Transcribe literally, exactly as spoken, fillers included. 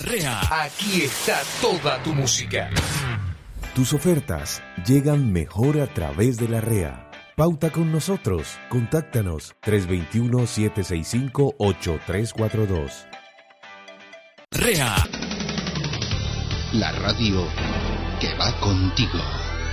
REA. Aquí está toda tu música. Tus ofertas llegan mejor a través de la REA. Pauta con nosotros. Contáctanos tres dos uno, siete seis cinco, ocho tres cuatro dos. REA. La radio que va contigo.